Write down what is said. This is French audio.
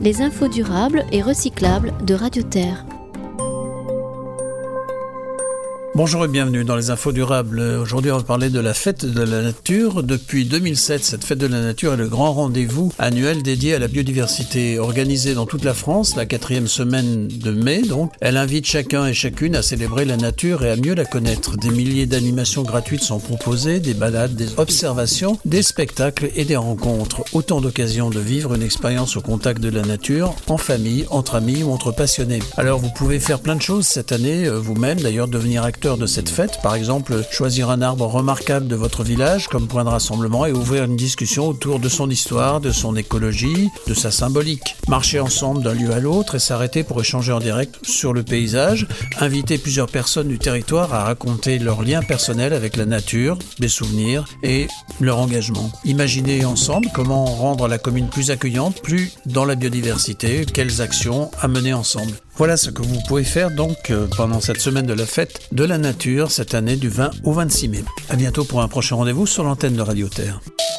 les infos durables et recyclables de Radio Terre. Bonjour et bienvenue dans les infos durables. Aujourd'hui, on va parler de la fête de la nature. Depuis 2007, cette fête de la nature est le grand rendez-vous annuel dédié à la biodiversité. Organisée dans toute la France, la 4e semaine de mai, donc, elle invite chacun et chacune à célébrer la nature et à mieux la connaître. Des milliers d'animations gratuites sont proposées, des balades, des observations, des spectacles et des rencontres. Autant d'occasions de vivre une expérience au contact de la nature, en famille, entre amis ou entre passionnés. Alors, vous pouvez faire plein de choses cette année, vous-même, d'ailleurs, devenir acteur de cette fête, par exemple choisir un arbre remarquable de votre village comme point de rassemblement et ouvrir une discussion autour de son histoire, de son écologie, de sa symbolique. Marcher ensemble d'un lieu à l'autre et s'arrêter pour échanger en direct sur le paysage, inviter plusieurs personnes du territoire à raconter leurs liens personnels avec la nature, des souvenirs et leur engagement. Imaginez ensemble comment rendre la commune plus accueillante, plus dans la biodiversité, quelles actions à mener ensemble. Voilà ce que vous pouvez faire donc pendant cette semaine de la fête de la nature cette année du 20 au 26 mai. À bientôt pour un prochain rendez-vous sur l'antenne de Radio Terre.